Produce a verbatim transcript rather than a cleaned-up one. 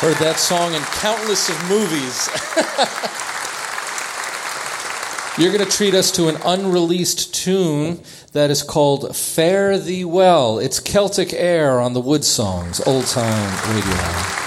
Heard that song in countless of movies. You're going to treat us to an unreleased tune that is called Fare Thee Well. It's Celtic Air on the Wood Songs, Old Time Radio.